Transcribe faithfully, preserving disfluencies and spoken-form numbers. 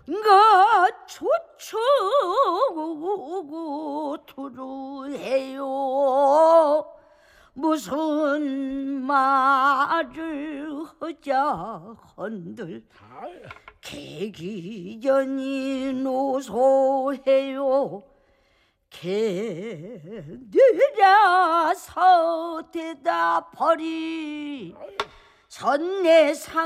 가 초초고 두루해요. 무슨 말을 하자 헌들 계기전이 노소해요. 개들아서 대답하리 선내상